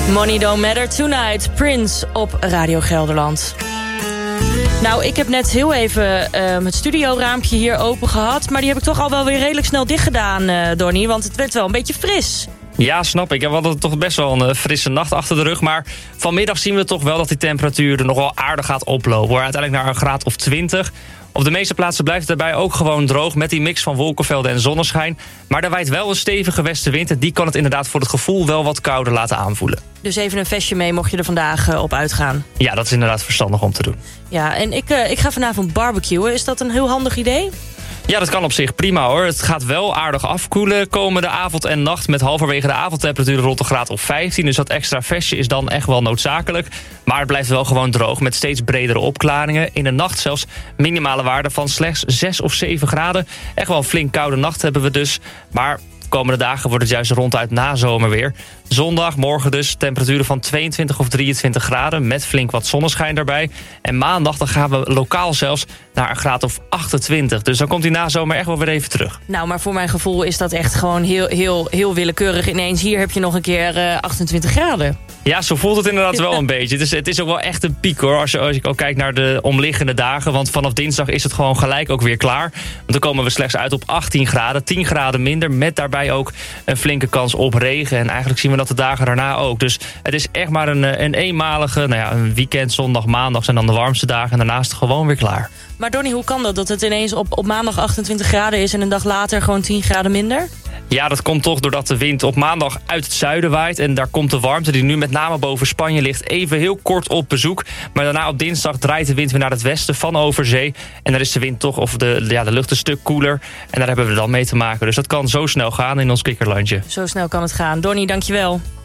Money Don't Matter Tonight, Prince op Radio Gelderland. Nou, ik heb net heel even het studioraampje hier open gehad, maar die heb ik toch al wel weer redelijk snel dicht gedaan, Donnie, want het werd wel een beetje fris. Ja, snap ik. We hadden toch best wel een frisse nacht achter de rug. Maar vanmiddag zien we toch wel dat die temperatuur er nog wel aardig gaat oplopen. Hoor. Uiteindelijk naar een graad of 20. Op de meeste plaatsen blijft het daarbij ook gewoon droog met die mix van wolkenvelden en zonneschijn. Maar er waait wel een stevige westenwind en die kan het inderdaad voor het gevoel wel wat kouder laten aanvoelen. Dus even een vestje mee mocht je er vandaag op uitgaan. Ja, dat is inderdaad verstandig om te doen. Ja, en ik ga vanavond barbecuen. Is dat een heel handig idee? Ja, dat kan op zich prima hoor. Het gaat wel aardig afkoelen komende avond en nacht met halverwege de avondtemperatuur rond de graad of 15. Dus dat extra vestje is dan echt wel noodzakelijk. Maar het blijft wel gewoon droog met steeds bredere opklaringen. In de nacht zelfs minimale waarden van slechts 6 of 7 graden. Echt wel een flink koude nacht hebben we dus. Maar de komende dagen wordt het juist ronduit nazomer weer. Zondag, morgen dus, temperaturen van 22 of 23 graden... met flink wat zonneschijn daarbij. En maandag dan gaan we lokaal zelfs naar een graad of 28. Dus dan komt die nazomer echt wel weer even terug. Nou, maar voor mijn gevoel is dat echt gewoon heel willekeurig. Ineens hier heb je nog een keer 28 graden. Ja, zo voelt het inderdaad wel een beetje. Het is ook wel echt een piek hoor, als je ook kijkt naar de omliggende dagen. Want vanaf dinsdag is het gewoon gelijk ook weer klaar. Want dan komen we slechts uit op 18 graden, 10 graden minder... met daarbij ook een flinke kans op regen. En eigenlijk zien we dat de dagen daarna ook. Dus het is echt maar een eenmalige, een weekend, zondag, maandag zijn dan de warmste dagen. En daarnaast gewoon weer klaar. Maar Donnie, hoe kan dat het ineens op maandag 28 graden is... en een dag later gewoon 10 graden minder? Ja, dat komt toch doordat de wind op maandag uit het zuiden waait. En daar komt de warmte die nu met name boven Spanje ligt even heel kort op bezoek. Maar daarna op dinsdag draait de wind weer naar het westen van over zee. En daar is de wind toch, of de lucht een stuk koeler. En daar hebben we dan mee te maken. Dus dat kan zo snel gaan in ons kikkerlandje. Zo snel kan het gaan. Donnie, dankjewel.